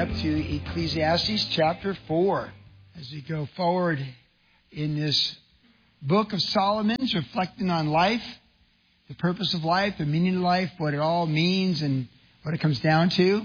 up to Ecclesiastes chapter 4. As we go forward in this book of Solomon's, reflecting on life, the purpose of life, the meaning of life, what it all means and what it comes down to.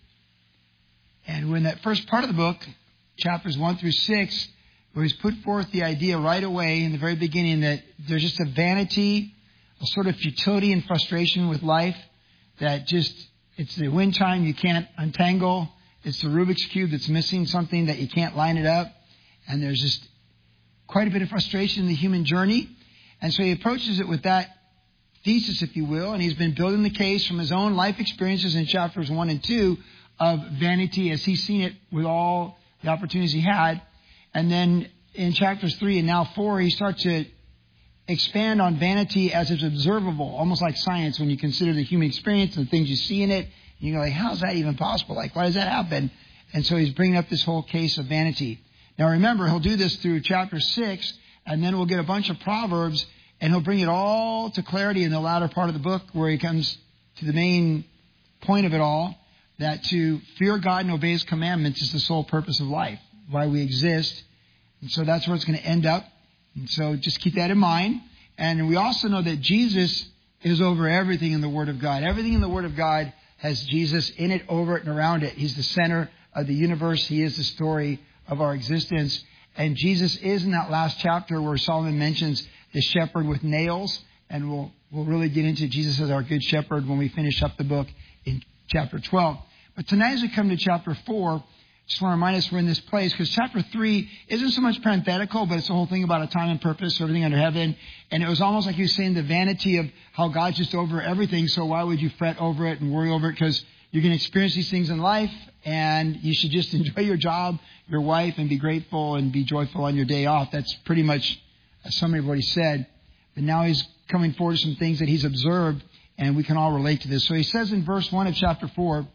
And we're in that first part of the book, chapters 1 through 6, where he's put forth the idea right away in the very beginning that there's just a vanity, a sort of futility and frustration with life that just, it's the wind chime you can't untangle. It's the Rubik's Cube that's missing something that you can't line it up. And there's just quite a bit of frustration in the human journey. And so he approaches it with that thesis, if you will. And he's been building the case from his own life experiences in chapters 1 and 2 of vanity as he's seen it with all the opportunities he had. And then in chapters 3 and now 4, he starts to expand on vanity as it's observable, almost like science, when you consider the human experience and the things you see in it. And you go like, how is that even possible? Like, why does that happen? And so he's bringing up this whole case of vanity. Now remember, he'll do this through chapter 6, and then we'll get a bunch of Proverbs, and he'll bring it all to clarity in the latter part of the book where he comes to the main point of it all, that to fear God and obey His commandments is the sole purpose of life, why we exist. And so that's where it's going to end up. And so just keep that in mind. And we also know that Jesus is over everything in the Word of God. Everything in the Word of God has Jesus in it, over it, and around it. He's the center of the universe. He is the story of our existence. And Jesus is in that last chapter where Solomon mentions the shepherd with nails. And we'll really get into Jesus as our good shepherd when we finish up the book in chapter 12. But tonight as we come to chapter 4, just want to remind us we're in this place because chapter 3 isn't so much parenthetical, but it's the whole thing about a time and purpose, everything under heaven. And it was almost like he was saying the vanity of how God's just over everything. So why would you fret over it and worry over it? Because you're going to experience these things in life, and you should just enjoy your job, your wife, and be grateful and be joyful on your day off. That's pretty much a summary of what he said. But now he's coming forward to some things that he's observed, and we can all relate to this. So he says in verse 1 of chapter 4,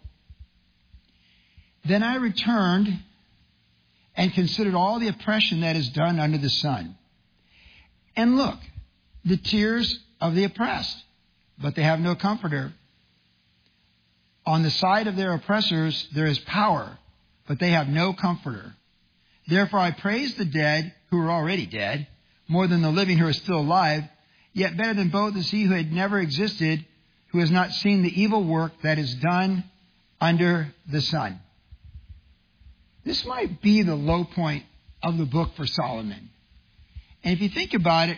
"Then I returned and considered all the oppression that is done under the sun. And look, the tears of the oppressed, but they have no comforter. On the side of their oppressors there is power, but they have no comforter. Therefore I praise the dead who are already dead, more than the living who are still alive. Yet better than both is he who had never existed, who has not seen the evil work that is done under the sun." This might be the low point of the book for Solomon. And if you think about it,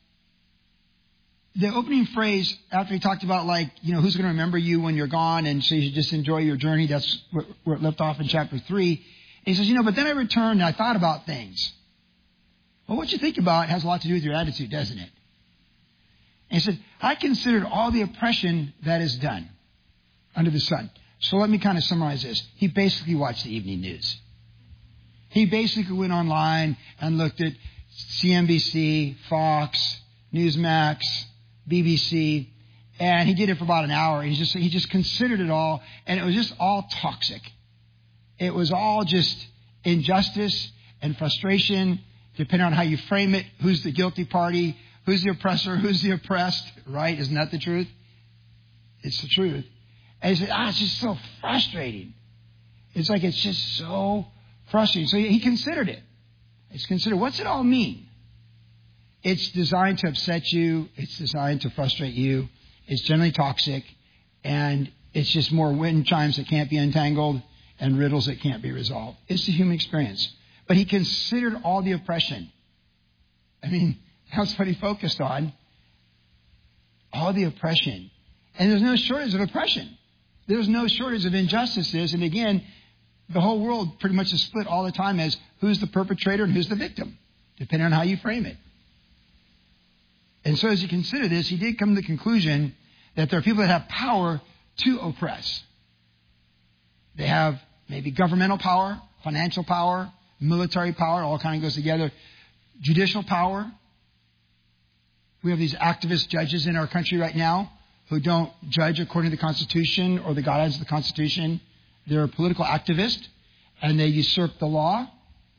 the opening phrase after he talked about who's going to remember you when you're gone, and so you should just enjoy your journey. That's where it left off in chapter 3. And he says, but then I returned and I thought about things. Well, what you think about has a lot to do with your attitude, doesn't it? And he said, I considered all the oppression that is done under the sun. So let me kind of summarize this. He basically watched the evening news. He basically went online and looked at CNBC, Fox, Newsmax, BBC, and he did it for about an hour. He just considered it all, and it was just all toxic. It was all just injustice and frustration, depending on how you frame it. Who's the guilty party? Who's the oppressor? Who's the oppressed? Right? Isn't that the truth? It's the truth. And he said, it's just so frustrating. It's like it's just so frustrating. So he considered it. He's considered, what's it all mean? It's designed to upset you. It's designed to frustrate you. It's generally toxic. And it's just more wind chimes that can't be untangled and riddles that can't be resolved. It's the human experience. But he considered all the oppression. I mean, that's what he focused on. All the oppression. And there's no shortage of oppression. There's no shortage of injustices. And again, the whole world pretty much is split all the time as who's the perpetrator and who's the victim, depending on how you frame it. And so as you consider this, he did come to the conclusion that there are people that have power to oppress. They have maybe governmental power, financial power, military power, all kind of goes together, judicial power. We have these activist judges in our country right now who don't judge according to the Constitution or the guidelines of the Constitution. They're a political activist, and they usurp the law.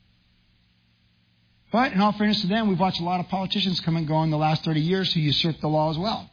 But in all fairness to them, we've watched a lot of politicians come and go in the last 30 years who usurp the law as well.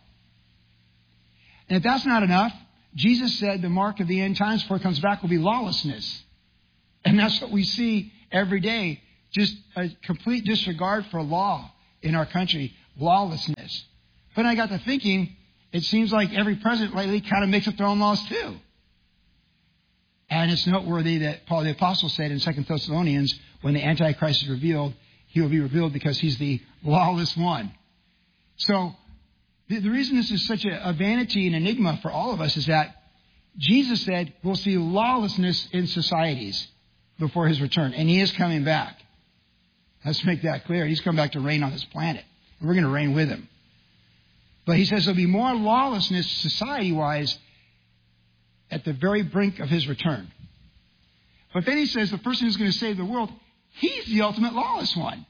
And if that's not enough, Jesus said the mark of the end times before he comes back will be lawlessness. And that's what we see every day. Just a complete disregard for law in our country. Lawlessness. But I got to thinking, it seems like every president lately kind of makes up their own laws too. And it's noteworthy that Paul the Apostle said in 2 Thessalonians, when the Antichrist is revealed, he will be revealed because he's the lawless one. So the reason this is such a vanity and enigma for all of us is that Jesus said we'll see lawlessness in societies before his return. And he is coming back. Let's make that clear. He's coming back to reign on this planet. And we're going to reign with him. But he says there'll be more lawlessness society-wise at the very brink of his return. But then he says the person who's going to save the world, he's the ultimate lawless one.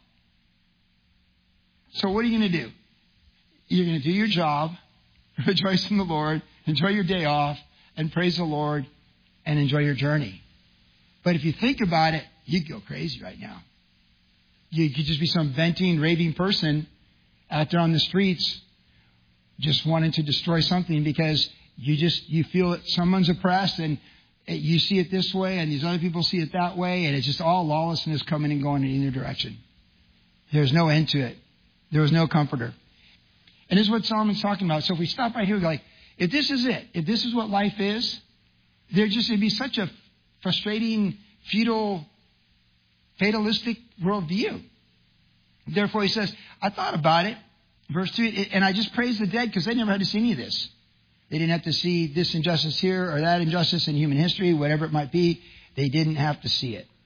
So what are you going to do? You're going to do your job, rejoice in the Lord, enjoy your day off, and praise the Lord, and enjoy your journey. But if you think about it, you'd go crazy right now. You could just be some venting, raving person out there on the streets just wanting to destroy something because you feel that someone's oppressed and you see it this way and these other people see it that way, and it's just all lawlessness coming and going in either direction. There's no end to it. There is no comforter. And this is what Solomon's talking about. So if we stop right here, we're like, if this is it, if this is what life is, it'd be such a frustrating, futile, fatalistic worldview. Therefore, he says, I thought about it, verse 2, and I just praised the dead because they never had to see any of this. They didn't have to see this injustice here or that injustice in human history, whatever it might be. They didn't have to see it.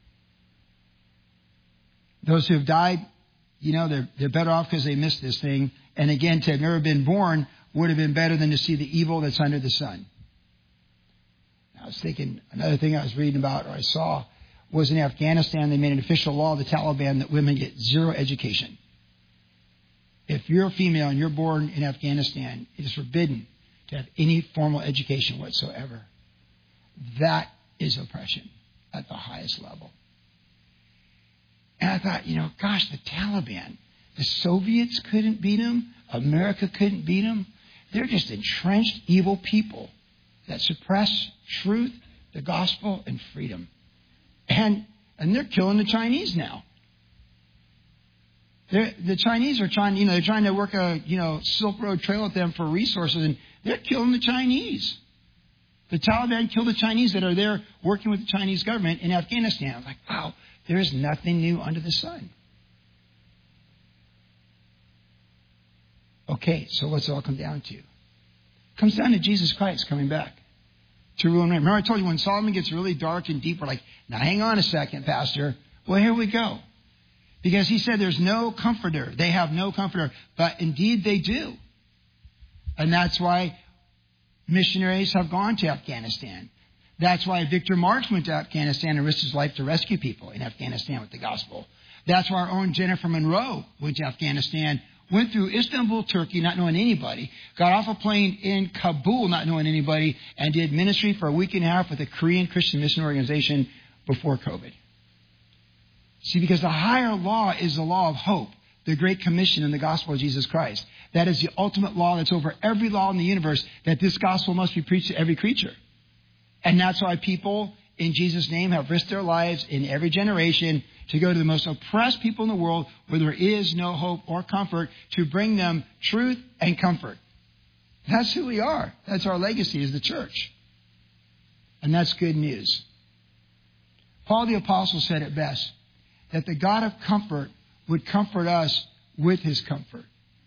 Those who have died, they're better off because they missed this thing. And again, to have never been born would have been better than to see the evil that's under the sun. I was thinking, another thing I was reading about or I saw was in Afghanistan, they made an official law, the Taliban, that women get zero education. If you're a female and you're born in Afghanistan, it is forbidden to have any formal education whatsoever. That is oppression at the highest level. And I thought, gosh, the Taliban, the Soviets couldn't beat them. America couldn't beat them. They're just entrenched evil people that suppress truth, the gospel, and freedom. And they're killing the Chinese now. The Chinese are trying, they're trying to work a, Silk Road Trail with them for resources, and they're killing the Chinese. The Taliban kill the Chinese that are there working with the Chinese government in Afghanistan. I'm like, wow, there is nothing new under the sun. Okay, so what's it all come down to? It comes down to Jesus Christ coming back to rule and reign. Remember I told you when Solomon gets really dark and deep, we're like, now hang on a second, Pastor. Well, here we go. Because he said there's no comforter. They have no comforter. But indeed they do. And that's why missionaries have gone to Afghanistan. That's why Victor Marx went to Afghanistan and risked his life to rescue people in Afghanistan with the gospel. That's why our own Jennifer Monroe went to Afghanistan, went through Istanbul, Turkey, not knowing anybody, got off a plane in Kabul, not knowing anybody, and did ministry for a week and a half with a Korean Christian mission organization before COVID. See, because the higher law is the law of hope, the Great Commission in the gospel of Jesus Christ. That is the ultimate law that's over every law in the universe, that this gospel must be preached to every creature. And that's why people in Jesus' name have risked their lives in every generation to go to the most oppressed people in the world where there is no hope or comfort, to bring them truth and comfort. That's who we are. That's our legacy as the church. And that's good news. Paul the Apostle said it best, that the God of comfort would comfort us with his comfort.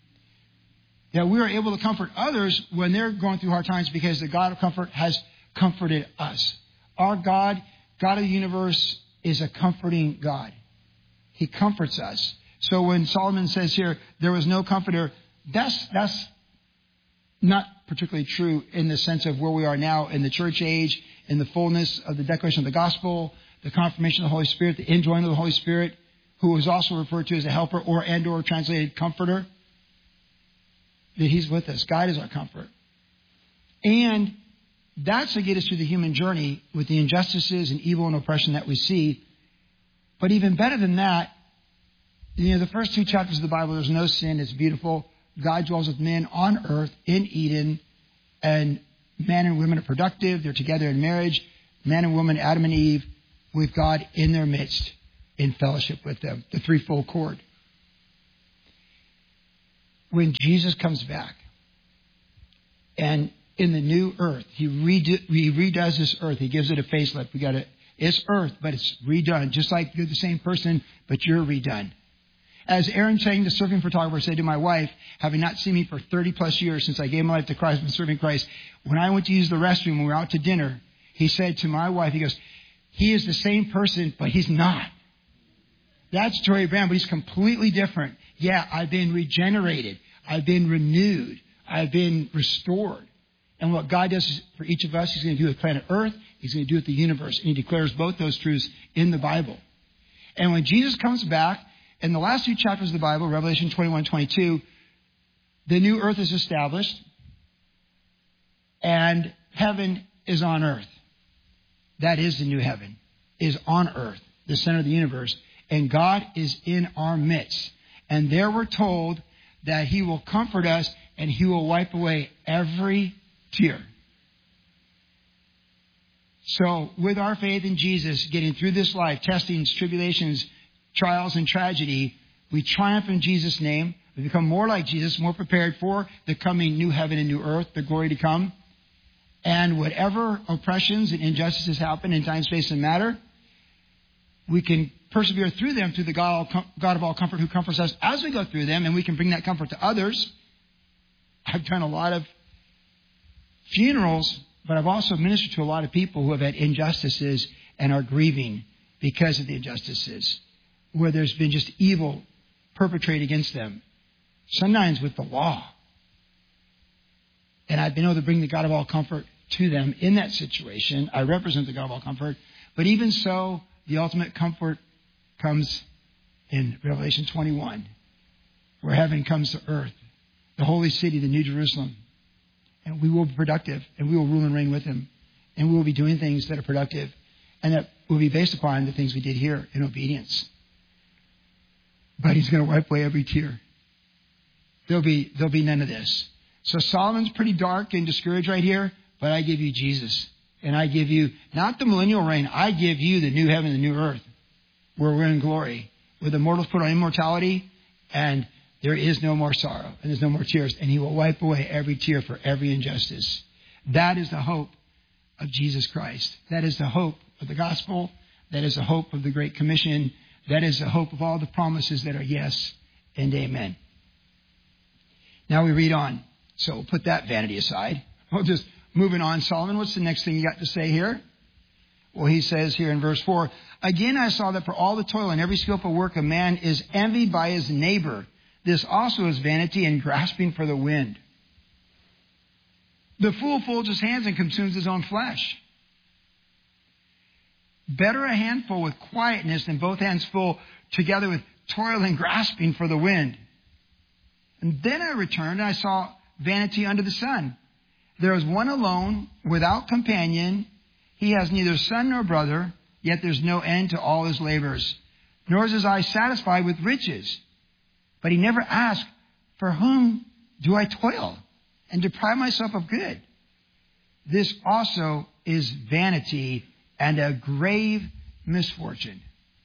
That we are able to comfort others when they're going through hard times because the God of comfort has comforted us. Our God, God of the universe, is a comforting God. He comforts us. So when Solomon says here, there was no comforter, that's not particularly true in the sense of where we are now in the church age, in the fullness of the declaration of the gospel, the confirmation of the Holy Spirit, the indwelling of the Holy Spirit, who is also referred to as a helper or translated comforter, that he's with us. God is our comfort. And that's to get us through the human journey with the injustices and evil and oppression that we see. But even better than that, the first two chapters of the Bible, there's no sin. It's beautiful. God dwells with men on earth in Eden, and man and women are productive. They're together in marriage. Man and woman, Adam and Eve, with God in their midst, in fellowship with them. The threefold cord. When Jesus comes back, and in the new earth, he redoes this earth. He gives it a facelift. It's earth, but it's redone. Just like you're the same person, but you're redone. As Aaron Chang, the surfing photographer, said to my wife, having not seen me for 30 plus years since I gave my life to Christ and serving Christ, when I went to use the restroom when we were out to dinner, he said to my wife, he goes, he is the same person, but he's not. That's Joey Brown, but he's completely different. Yeah, I've been regenerated. I've been renewed. I've been restored. And what God does for each of us, he's going to do with planet Earth. He's going to do with the universe. And he declares both those truths in the Bible. And when Jesus comes back, in the last two chapters of the Bible, Revelation 21, 22, the new earth is established and heaven is on earth. That is the new heaven, is on earth, the center of the universe. And God is in our midst. And there we're told that he will comfort us and he will wipe away every tear. So with our faith in Jesus, getting through this life, testings, tribulations, trials, and tragedy, we triumph in Jesus' name. We become more like Jesus, more prepared for the coming new heaven and new earth, the glory to come. And whatever oppressions and injustices happen in time, space, and matter, we can persevere through them through the God of all comfort who comforts us as we go through them, and we can bring that comfort to others. I've done a lot of funerals, but I've also ministered to a lot of people who have had injustices and are grieving because of the injustices, where there's been just evil perpetrated against them, sometimes with the law. And I've been able to bring the God of all comfort to them in that situation. I represent the God of all comfort. But even so, the ultimate comfort comes in Revelation 21, where heaven comes to earth, the holy city, the New Jerusalem. And we will be productive, and we will rule and reign with him. And we will be doing things that are productive, and that will be based upon the things we did here in obedience. But he's going to wipe away every tear. There'll be none of this. So Solomon's pretty dark and discouraged right here, but I give you Jesus. And I give you, not the millennial reign, I give you the new heaven and the new earth, where we're in glory, where the mortals put on immortality, and there is no more sorrow, and there's no more tears, and he will wipe away every tear for every injustice. That is the hope of Jesus Christ. That is the hope of the gospel. That is the hope of the Great Commission. That is the hope of all the promises that are yes and amen. Now we read on. So we'll put that vanity aside. We'll just moving on. Solomon, what's the next thing you got to say here? Well, he says here in verse 4, again I saw that for all the toil and every skillful work of man is envied by his neighbor. This also is vanity and grasping for the wind. The fool folds his hands and consumes his own flesh. Better a handful with quietness than both hands full together with toil and grasping for the wind. And then I returned and I saw vanity under the sun. There is one alone without companion. He has neither son nor brother, yet there's no end to all his labors. Nor is his eye satisfied with riches. But he never asked, for whom do I toil and deprive myself of good? This also is vanity and a grave misfortune.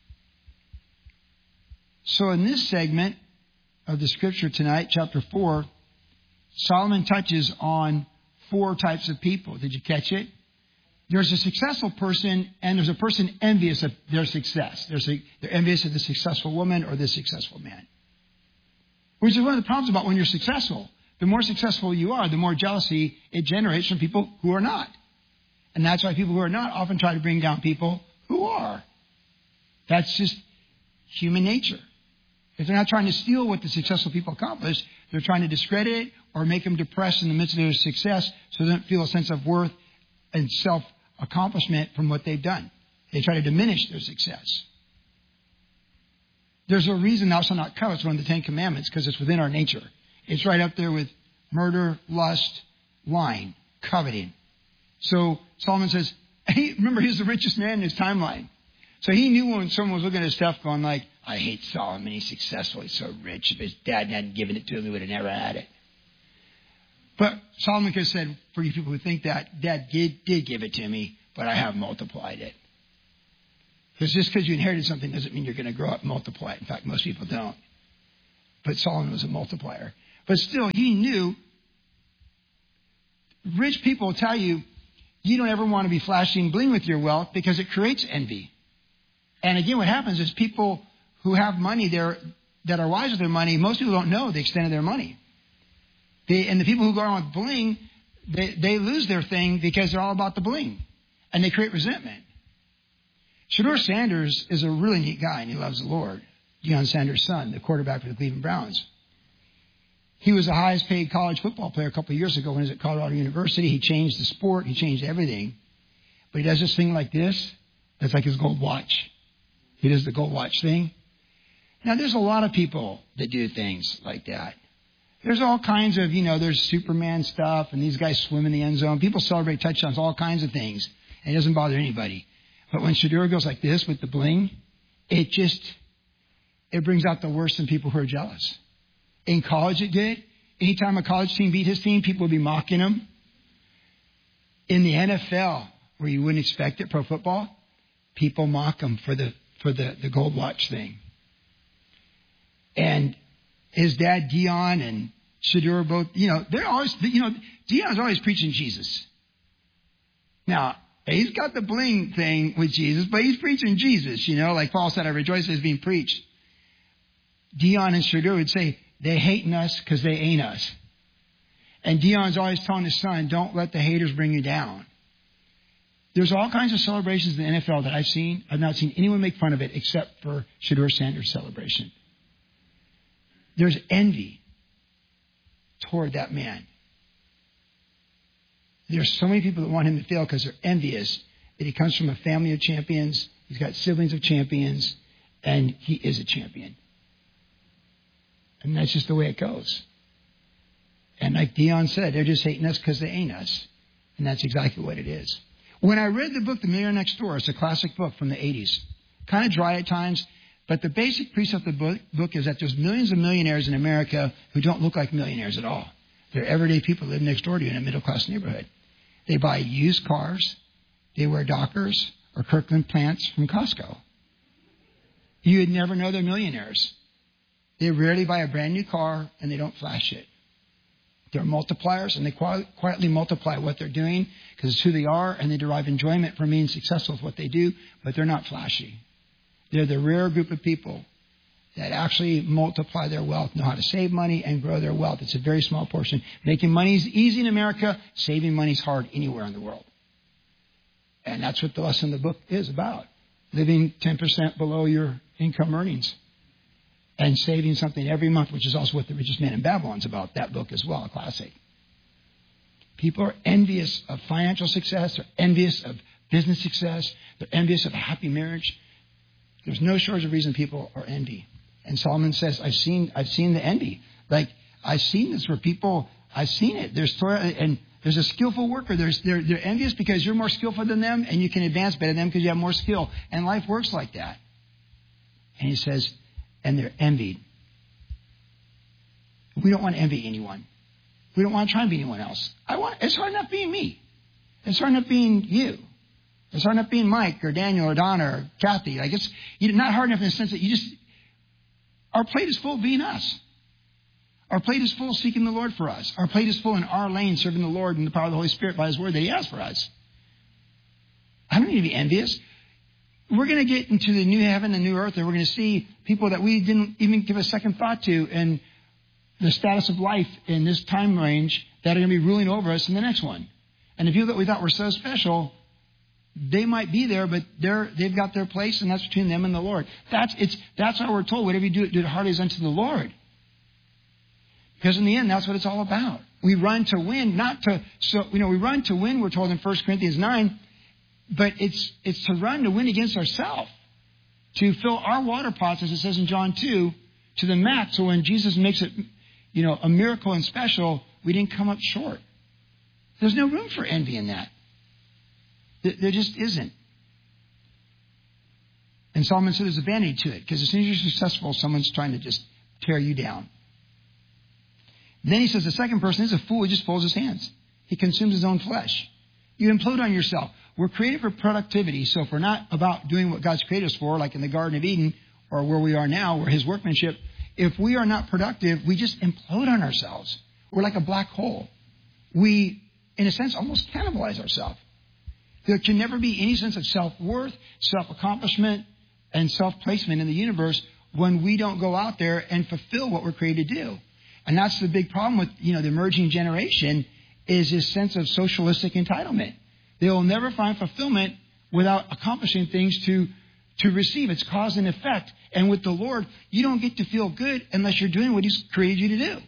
So in this segment of the scripture tonight, chapter 4, Solomon touches on 4 types of people. Did you catch it? There's a successful person, and there's a person envious of their success. They're envious of the successful woman or the successful man. Which is one of the problems about when you're successful. The more successful you are, the more jealousy it generates from people who are not. And that's why people who are not often try to bring down people who are. That's just human nature. If they're not trying to steal what the successful people accomplish, they're trying to discredit it or make them depressed in the midst of their success so they don't feel a sense of worth and self-accomplishment from what they've done. They try to diminish their success. There's a reason thou shalt not covet. It's one of the 10 Commandments because it's within our nature. It's right up there with murder, lust, lying, coveting. So Solomon says, remember, he's the richest man in his timeline. So he knew when someone was looking at his stuff going like, I hate Solomon, he's successful, he's so rich. If his dad hadn't given it to him, he would have never had it. But Solomon could have said, for you people who think that, Dad did give it to me, but I have multiplied it. Because just because you inherited something doesn't mean you're going to grow up and multiply it. In fact, most people don't. But Solomon was a multiplier. But still, he knew. Rich people will tell you, you don't ever want to be flashy and bling with your wealth because it creates envy. And again, what happens is people who have money that are wise with their money, most people don't know the extent of their money. And the people who go around with bling, they lose their thing because they're all about the bling. And they create resentment. Shedeur Sanders is a really neat guy, and he loves the Lord. Deion Sanders' son, the quarterback for the Cleveland Browns. He was the highest paid college football player a couple of years ago when he was at Colorado University. He changed the sport. He changed everything. But he does this thing like this. That's like his gold watch. He does the gold watch thing. Now, there's a lot of people that do things like that. There's all kinds of, there's Superman stuff, and these guys swim in the end zone. People celebrate touchdowns, all kinds of things. And it doesn't bother anybody. But when Shedeur goes like this with the bling, it brings out the worst in people who are jealous. In college it did. Anytime a college team beat his team, people would be mocking him. In the NFL, where you wouldn't expect it, pro football, people mock him for the gold watch thing. And his dad, Deion, and Shedeur both, they're always, Deion's always preaching Jesus. Now, he's got the bling thing with Jesus, but he's preaching Jesus, like Paul said, I rejoice as being preached. Deion and Shedeur would say, they hating us because they ain't us. And Deion's always telling his son, don't let the haters bring you down. There's all kinds of celebrations in the NFL that I've seen. I've not seen anyone make fun of it except for Shedeur Sanders' celebration. There's envy toward that man. There's so many people that want him to fail because they're envious that he comes from a family of champions. He's got siblings of champions, and he is a champion. And that's just the way it goes. And like Deion said, they're just hating us because they ain't us. And that's exactly what it is. When I read the book, The Millionaire Next Door, it's a classic book from the 80s. Kind of dry at times, but the basic precept of the book is that there's millions of millionaires in America who don't look like millionaires at all. They're everyday people who live next door to you in a middle-class neighborhood. They buy used cars. They wear Dockers or Kirkland plants from Costco. You would never know they're millionaires. They rarely buy a brand new car, and they don't flash it. They're multipliers, and they quietly multiply what they're doing because it's who they are, and they derive enjoyment from being successful with what they do, but they're not flashy. They're the rare group of people that actually multiply their wealth, know how to save money and grow their wealth. It's a very small portion. Making money is easy in America. Saving money is hard anywhere in the world. And that's what the lesson of the book is about. Living 10% below your income earnings. And saving something every month, which is also what The Richest Man in Babylon is about. That book as well, a classic. People are envious of financial success. They're envious of business success. They're envious of a happy marriage. There's no shortage of reason people are envy. And Solomon says, I've seen the envy. Like, I've seen this where people, I've seen it. There's a skillful worker. They're envious because you're more skillful than them, and you can advance better than them because you have more skill. And life works like that. And he says, and they're envied. We don't want to envy anyone. We don't want to try and be anyone else. It's hard enough being me. It's hard enough being you. It's hard enough being Mike or Daniel or Donna or Kathy. Like it's not hard enough in the sense that our plate is full being us. Our plate is full seeking the Lord for us. Our plate is full in our lane serving the Lord in the power of the Holy Spirit by His Word that He has for us. I don't need to be envious. We're going to get into the new heaven and new earth, and we're going to see people that we didn't even give a second thought to in the status of life in this time range that are going to be ruling over us in the next one. And the people that we thought were so special, they might be there, but they've got their place, and that's between them and the Lord. That's how we're told. Whatever you do it heartily as unto the Lord. Because in the end, that's what it's all about. We run to win, we run to win, we're told in 1 Corinthians 9, but it's to run to win against ourselves. To fill our water pots, as it says in John 2, to the max. So when Jesus makes it, a miracle and special, we didn't come up short. There's no room for envy in that. There just isn't. And Solomon said there's a vanity to it, because as soon as you're successful, someone's trying to just tear you down. Then he says the second person is a fool who just folds his hands. He consumes his own flesh. You implode on yourself. we're created for productivity. So if we're not about doing what God's created us for, like in the Garden of Eden or where we are now, we're His workmanship, if we are not productive, we just implode on ourselves. We're like a black hole. We, in a sense, almost cannibalize ourselves. There can never be any sense of self-worth, self-accomplishment, and self-placement in the universe when we don't go out there and fulfill what we're created to do. And that's the big problem with, the emerging generation is this sense of socialistic entitlement. They will never find fulfillment without accomplishing things to receive. It's cause and effect. And with the Lord, you don't get to feel good unless you're doing what He's created you to do.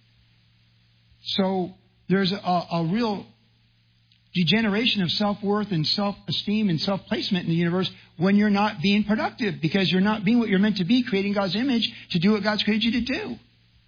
So there's a real degeneration of self-worth and self-esteem and self-placement in the universe when you're not being productive, because you're not being what you're meant to be, creating God's image to do what God's created you to do.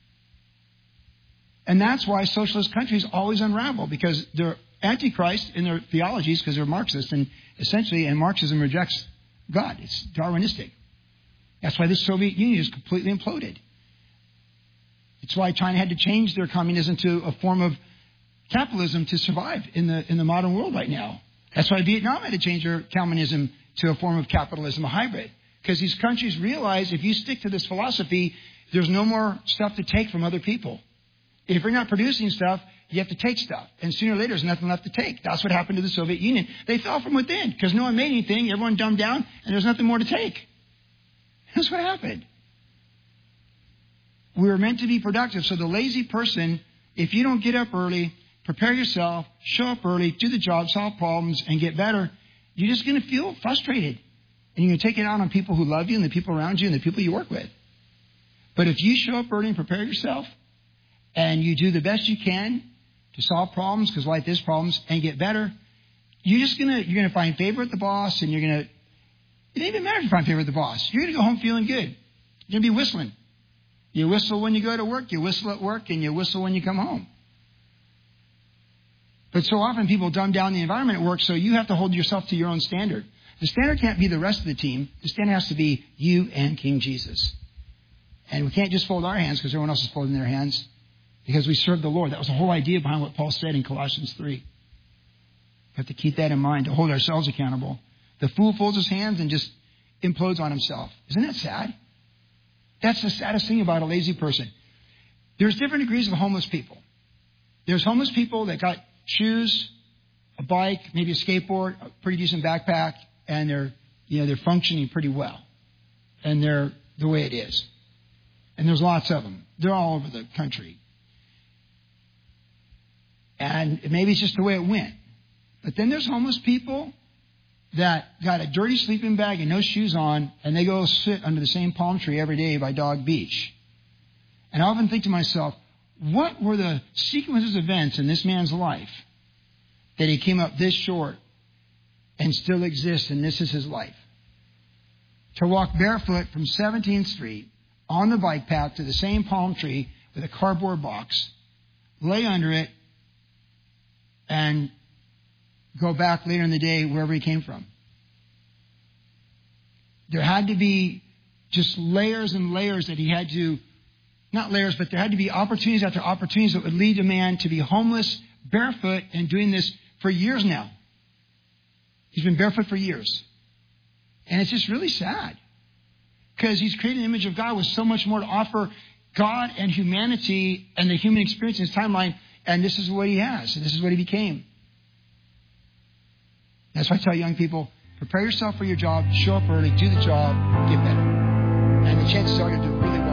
And that's why socialist countries always unravel, because they're antichrist in their theologies, because they're Marxist, and Marxism rejects God. It's Darwinistic. That's why the Soviet Union is completely imploded. It's why China had to change their communism to a form of capitalism to survive in the modern world right now. That's why Vietnam had to change their communism to a form of capitalism, a hybrid. Because these countries realize if you stick to this philosophy, there's no more stuff to take from other people. If you're not producing stuff, you have to take stuff. And sooner or later, there's nothing left to take. That's what happened to the Soviet Union. They fell from within because no one made anything. Everyone dumbed down, and there's nothing more to take. That's what happened. We were meant to be productive. So the lazy person, if you don't get up early, prepare yourself, show up early, do the job, solve problems, and get better, you're just going to feel frustrated. And you're going to take it out on people who love you and the people around you and the people you work with. But if you show up early and prepare yourself, and you do the best you can to solve problems, because life is problems, and get better, you're going to find favor with the boss, and it don't even matter if you find favor with the boss. You're going to go home feeling good. You're going to be whistling. You whistle when you go to work, you whistle at work, and you whistle when you come home. But so often people dumb down the environment at work, so you have to hold yourself to your own standard. The standard can't be the rest of the team. The standard has to be you and King Jesus. And we can't just fold our hands because everyone else is folding their hands, because we serve the Lord. That was the whole idea behind what Paul said in Colossians 3. We have to keep that in mind to hold ourselves accountable. The fool folds his hands and just implodes on himself. Isn't that sad? That's the saddest thing about a lazy person. There's different degrees of homeless people. There's homeless people that got shoes, a bike, maybe a skateboard, a pretty decent backpack, and they're functioning pretty well. And they're the way it is. And there's lots of them. They're all over the country. And maybe it's just the way it went. But then there's homeless people that got a dirty sleeping bag and no shoes on, and they go sit under the same palm tree every day by Dog Beach. And I often think to myself, what were the sequences of events in this man's life that he came up this short and still exists, and this is his life? To walk barefoot from 17th Street on the bike path to the same palm tree with a cardboard box, lay under it, and go back later in the day wherever he came from. There had to be just layers and layers that he had to, not layers, but there had to be opportunities after opportunities that would lead a man to be homeless, barefoot, and doing this for years now. He's been barefoot for years. And it's just really sad, because he's created an image of God with so much more to offer God and humanity and the human experience in his timeline. And this is what he has. And this is what he became. That's why I tell young people, prepare yourself for your job, show up early, do the job, get better. And the chances are you'll do really well.